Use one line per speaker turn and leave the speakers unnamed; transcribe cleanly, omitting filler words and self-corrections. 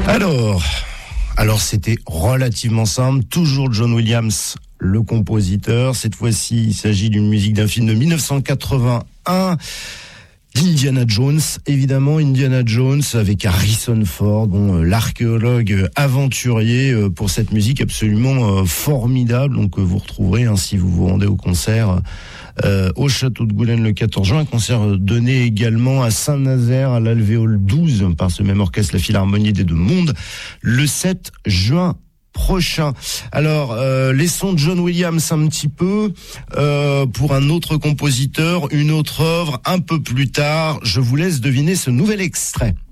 Alors c'était relativement simple, toujours John Williams, le compositeur. Cette fois-ci, il s'agit d'une musique d'un film de 1981. Indiana Jones, évidemment, Indiana Jones avec Harrison Ford, l'archéologue aventurier pour cette musique absolument formidable. Donc vous retrouverez, si vous vous rendez au concert au Château de Goulen le 14 juin, un concert donné également à Saint-Nazaire à l'Alvéole 12 par ce même orchestre, la Philharmonie des Deux Mondes, le 7 juin prochain. Alors, laissons John Williams un petit peu pour un autre compositeur, une autre œuvre un peu plus tard. Je vous laisse deviner ce nouvel extrait.